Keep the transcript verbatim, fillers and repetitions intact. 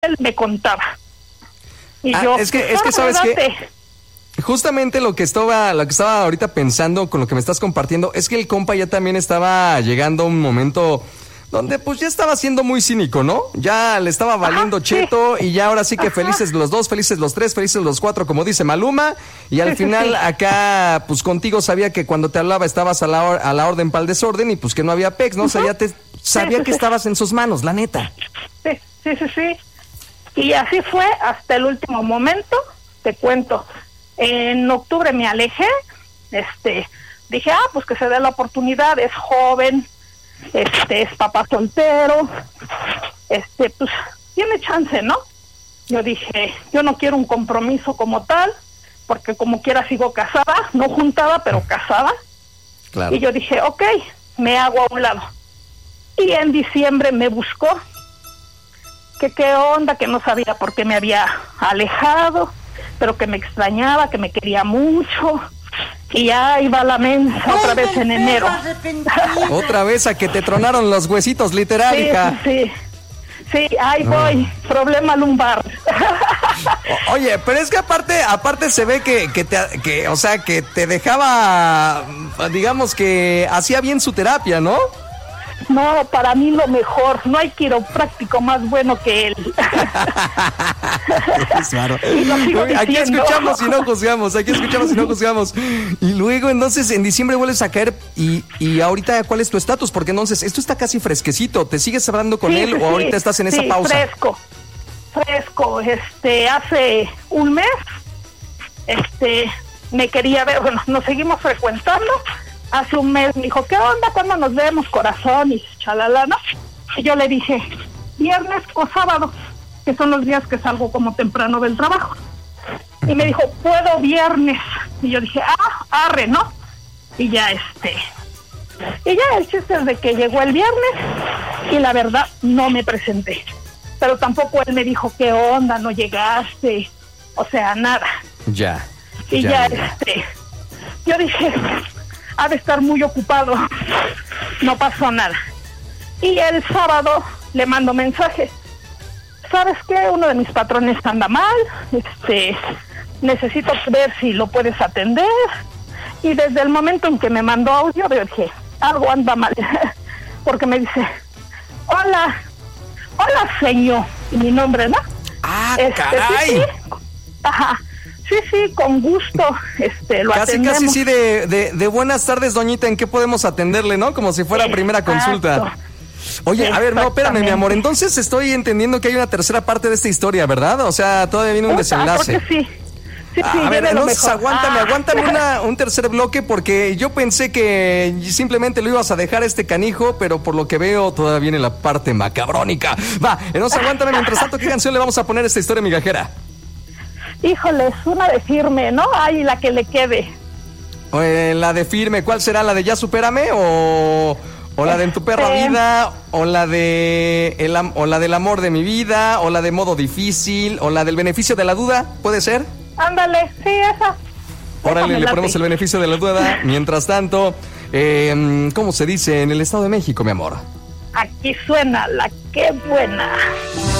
él me contaba. Y ah, yo, es que, pues, es que sabes date. que justamente lo que estaba, lo que estaba ahorita pensando con lo que me estás compartiendo es que el compa ya también estaba llegando a un momento donde pues ya estaba siendo muy cínico, ¿no? Ya le estaba valiendo Ajá, cheto sí. y ya ahora sí que Ajá. felices los dos, felices los tres, felices los cuatro, como dice Maluma. Y al Sí, sí, final sí. acá, pues contigo sabía que cuando te hablaba estabas a la, or- a la orden para el desorden y pues que no había pex, ¿no? O sea, ya te sabía sí, que sí. estabas en sus manos, la neta. Sí, sí, sí, sí. Y así fue hasta el último momento. Te cuento. En octubre me alejé. Este, dije, ah, pues que se dé la oportunidad. Es joven, este, es papá soltero. Este, pues tiene chance, ¿no? Yo dije, yo no quiero un compromiso como tal, porque como quiera sigo casada, no juntada, pero casada. Claro. Y yo dije, ok, me hago a un lado. Y en diciembre me buscó. Que qué onda, que no sabía por qué me había alejado, pero que me extrañaba, que me quería mucho. Y ya iba la mensa otra vez en enero. Otra vez a que te tronaron los huesitos, literal, Sí, hija. sí, sí, ahí voy, problema lumbar. O- Oye, pero es que aparte, aparte se ve que, que te, que, o sea, que te dejaba, digamos que hacía bien su terapia, ¿no? No, para mí lo mejor, no hay quiropráctico más bueno que él. Claro. Y lo sigo Aquí diciendo. escuchamos y no juzgamos, aquí escuchamos y no juzgamos. Y luego entonces en diciembre vuelves a caer y, y ahorita ¿cuál es tu estatus? Porque entonces esto está casi fresquecito, ¿te sigues hablando con Sí, él sí, o ahorita sí, estás en esa sí, pausa? fresco, fresco, este, hace un mes, este, me quería ver, bueno, nos seguimos frecuentando, hace un mes me dijo, ¿qué onda? ¿Cuándo nos vemos, corazón? Y chalala, ¿no? Y yo le dije, viernes o sábado, que son los días que salgo como temprano del trabajo. Y me dijo, puedo viernes. Y yo dije, ah, arre, ¿no? Y ya, este... Y ya el chiste es de que llegó el viernes y la verdad no me presenté. Pero tampoco él me dijo, ¿qué onda? No llegaste. O sea, nada. Ya. Y ya, ya este... Yo dije, ha de estar muy ocupado. No pasó nada. Y el sábado le mando mensaje. ¿Sabes qué? Uno de mis patrones anda mal. Este... Necesito ver si lo puedes atender. Y desde el momento en que me mandó audio, yo dije, algo anda mal. Porque me dice, hola, hola señor. Y mi nombre, ¿no? ¡Ah, Este, caray! Sí, sí. Ajá. Sí, sí, con gusto. Este, lo Casi, atendemos. casi sí de, de, de buenas tardes, doñita, ¿en qué podemos atenderle, no? Como si fuera primera Exacto. consulta. Oye, a ver, no, espérame, mi amor. Entonces estoy entendiendo que hay una tercera parte de esta historia, ¿verdad? O sea, todavía viene un Puta, desenlace. porque sí. Sí, sí, A ver, viene lo entonces mejor. aguántame, Ah. aguántame una, un tercer bloque porque yo pensé que simplemente lo ibas a dejar este canijo, pero por lo que veo todavía viene la parte macabrónica. Va, entonces aguántame, mientras tanto, ¿qué canción le vamos a poner a esta historia migajera? Híjole, es una de firme, ¿no? Ay, la que le quede. Eh, la de firme, ¿cuál será? ¿La de Ya Supérame o, o la de En tu perra Este- vida? ¿O la de el, am- o la del amor de mi vida? ¿O la de Modo Difícil? ¿O la del beneficio de la duda? ¿Puede ser? Ándale, sí, esa. Órale, Esa me le late. ponemos el beneficio de la duda. Mientras tanto, eh, ¿cómo se dice en el Estado de México, mi amor? Aquí suena la que buena.